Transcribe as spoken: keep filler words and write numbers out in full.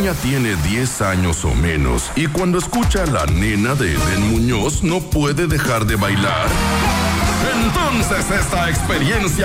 niña tiene diez años o menos y cuando escucha a la nena de Eden Muñoz no puede dejar de bailar, entonces esta experiencia